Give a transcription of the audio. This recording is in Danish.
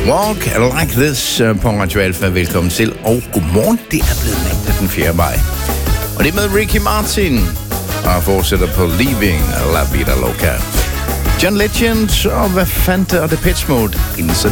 Walk Like This på Radio Alfa. Velkommen til, og godmorgen. Det er blevet mandag den 4. maj. Og det er med Ricky Martin, og fortsætter på Leaving La Vida Loca. John Legend og hvad fandt og The Pitch Mode. Inden så